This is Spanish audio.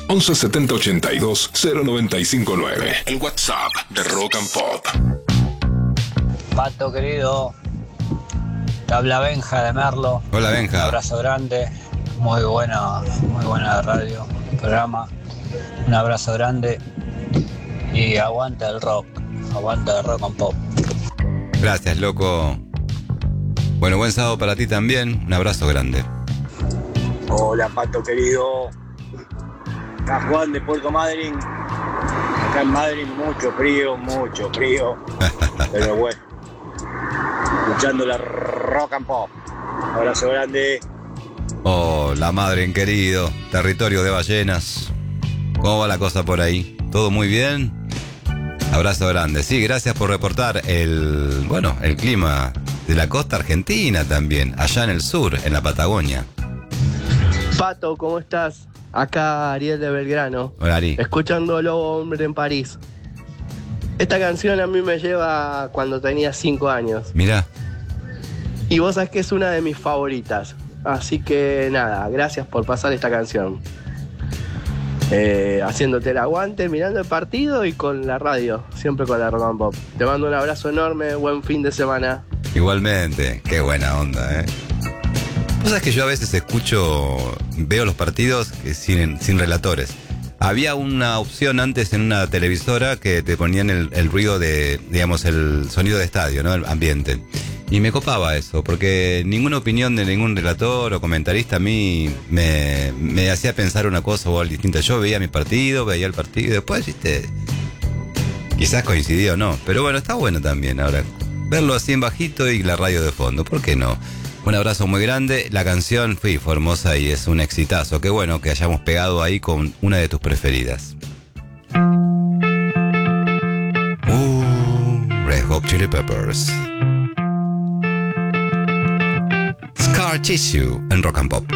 11 70 82 0959. El WhatsApp de Rock and Pop. Pato querido, te habla Benja de Merlo. Hola, Benja. Un abrazo grande, muy buena radio, programa. Un abrazo grande y aguanta el rock and pop. Gracias, loco. Bueno, buen sábado para ti también. Un abrazo grande. Hola, Pato querido. Acá Juan de Puerto Madryn. Acá en Madryn mucho frío. Pero bueno, escuchando la Rock and Pop. Abrazo grande. Hola, Madryn querido. Territorio de ballenas. ¿Cómo va la cosa por ahí? ¿Todo muy bien? Abrazo grande. Sí, gracias por reportar el clima de la costa argentina también, allá en el sur, en la Patagonia. Pato, ¿cómo estás? Acá Ariel de Belgrano. Hola, Ari. Escuchando Lobo Hombre en París. Esta canción a mí me lleva cuando tenía 5 años. Mirá. Y vos sabés que es una de mis favoritas. Así que nada, gracias por pasar esta canción. Haciéndote el aguante, mirando el partido y con la radio, siempre con la Rock and Pop. Te mando un abrazo enorme, buen fin de semana. Igualmente, qué buena onda, ¿eh? Vos sabés que yo a veces veo los partidos sin relatores. Había una opción antes en una televisora que te ponían el ruido de, digamos, el sonido de estadio, ¿no? El ambiente. Y me copaba eso, porque ninguna opinión de ningún relator o comentarista a mí me hacía pensar una cosa o algo distinta. Yo veía mi partido, veía el partido y después, ¿viste? Quizás coincidía o no. Pero bueno, está bueno también ahora verlo así en bajito y la radio de fondo. ¿Por qué no? Un abrazo muy grande. La canción fue hermosa y es un exitazo. Qué bueno que hayamos pegado ahí con una de tus preferidas. Red Hot Chili Peppers. Scar Tissue en Rock and Pop.